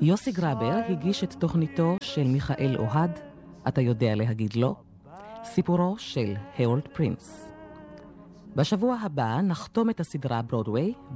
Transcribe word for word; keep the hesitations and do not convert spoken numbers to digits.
יוסי גרבר הגיש את תוכניתו של מיכאל אוהד, אתה יודע להגיד לא, סיפורו של הרולד פרינס. בשבוע הבא נחתום את הסדרה ברודווי